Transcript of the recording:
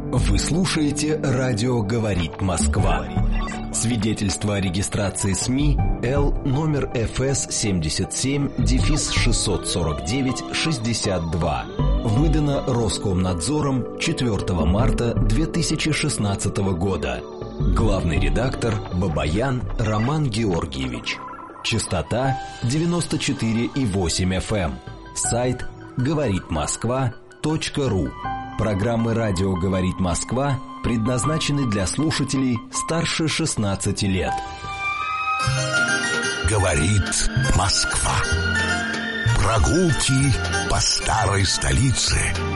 Вы слушаете «Радио говорит Москва». Свидетельство о регистрации СМИ Л номер ФС 77-649-62. Выдано Роскомнадзором 4 марта 2016 года. Главный редактор Бабаян Роман Георгиевич. Частота 94,8 FM. Сайт говоритмосква.ру. Программы «Радио говорит Москва» предназначены для слушателей старше 16 лет. Говорит Москва. Прогулки по старой столице.